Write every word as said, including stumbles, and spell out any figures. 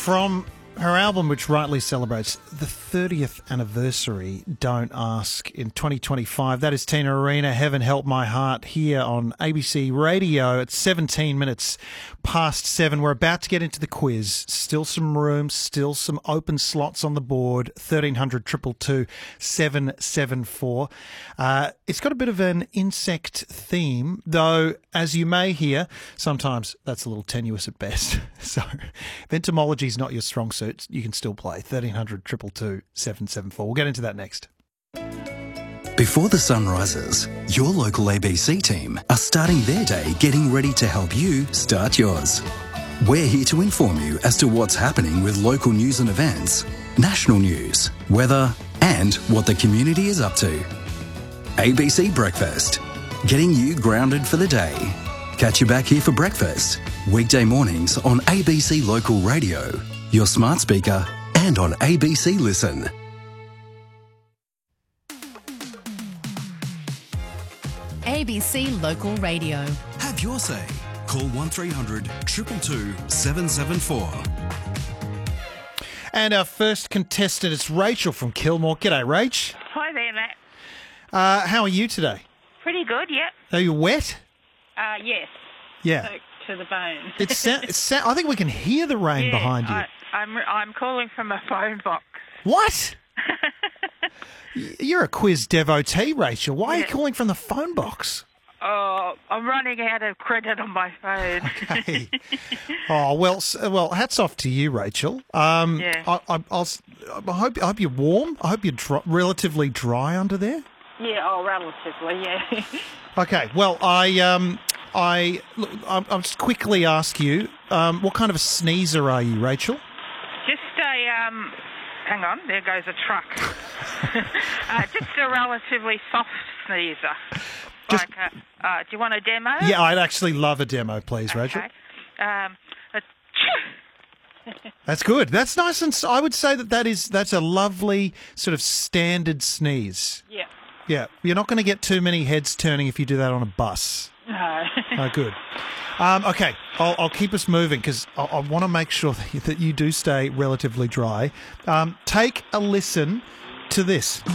From her album, which rightly celebrates the thirtieth anniversary, Don't Ask, in twenty twenty-five. That is Tina Arena, Heaven Help My Heart, here on A B C Radio at seventeen minutes past seven. We're about to get into the quiz. Still some room, still some open slots on the board. thirteen hundred, two two two, seven seven four. Uh, it's got a bit of an insect theme, though, as you may hear, sometimes that's a little tenuous at best. So if entomology is not your strong suit, you can still play. thirteen hundred, two two two, seven seven four. We'll get into that next. Before the sun rises, your local A B C team are starting their day getting ready to help you start yours. We're here to inform you as to what's happening with local news and events, national news, weather, and what the community is up to. A B C Breakfast, getting you grounded for the day. Catch you back here for breakfast, weekday mornings on A B C Local Radio, your smart speaker, and on A B C Listen. A B C Local Radio. Have your say. Call one three hundred, two two two, seven seven four. And our first contestant is Rachel from Kilmore. G'day, Rach. Hi there, Matt. Uh, how are you today? Pretty good, yep. Are you wet? Uh, yes. Yeah. Soaked to the bone. It's sa- it's sa- I think we can hear the rain yeah, behind you. I, I'm, I'm calling from a phone box. What? Y- You're a quiz devotee, Rachel. Why are you Yeah. calling from the phone box? Oh, I'm running out of credit on my phone. Hey. Oh, well, s- well, hats off to you, Rachel. Um, Yeah. I, I, I'll, s- I hope I hope you're warm. I hope you're dry, relatively dry under there. yeah, oh, relatively, yeah. Okay. Well, I um, I look, I'll, I'll just quickly ask you, um, what kind of a sneezer are you, Rachel? Just a, um, hang on, there goes a truck. uh, just a relatively soft sneezer. Just- like a, uh, do you want a demo? Yeah, I'd actually love a demo, please, Rachel. Okay. Um, a That's good. That's nice, and s- I would say that that is that's a lovely sort of standard sneeze. yeah. Yeah, you're not going to get too many heads turning if you do that on a bus. No. Oh, good. Um, okay, I'll, I'll keep us moving because I, I want to make sure that you, that you do stay relatively dry. Um, take a listen to this.